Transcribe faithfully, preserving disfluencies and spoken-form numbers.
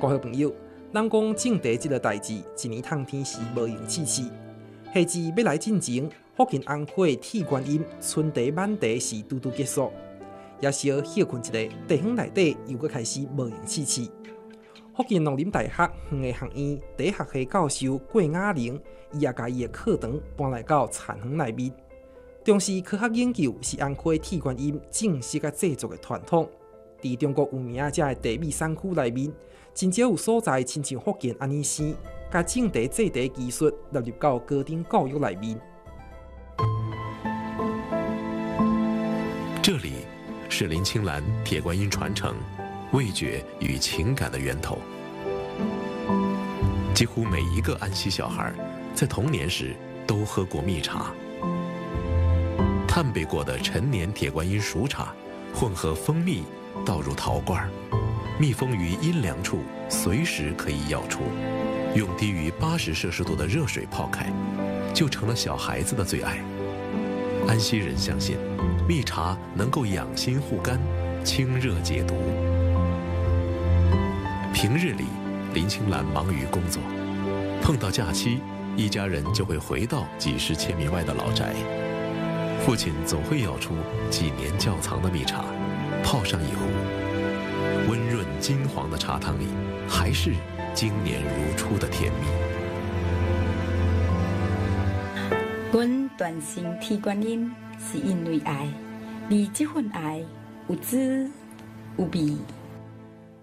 各位朋友，人讲种茶这个代志，一年通天时无用试试。夏至要来进前，福建安溪铁观音春茶满茶是拄拄结束，也小休困一下，地方内底又搁开始无用试试。福建农林大学园的学院第一学系教授郭雅玲，伊也把伊的课堂搬来到田园内面，重视科学研究是安溪铁观音正式甲制作的传统。在中国有名这的茶米产区内面，真少有所在亲像福建安尼生，把种茶制茶技术纳入到高等教育内面。 这里是林清兰铁观音传承、味觉与情感的源头。几乎每一个安溪小孩在童年时都喝过蜜茶，炭焙过的陈年铁观音熟茶，混合蜂蜜倒入陶罐，密封于阴凉处，随时可以舀出。用低于八十摄氏度的热水泡开，就成了小孩子的最爱。安溪人相信，蜜茶能够养心护肝、清热解毒。平日里，林清兰忙于工作，碰到假期，一家人就会回到几十千米外的老宅。父亲总会舀出几年窖藏的蜜茶，泡上一壶，温润金黄的茶汤里，还是经年如初的甜蜜。 阮断心铁观音，是因为爱，而这份爱有滋有味。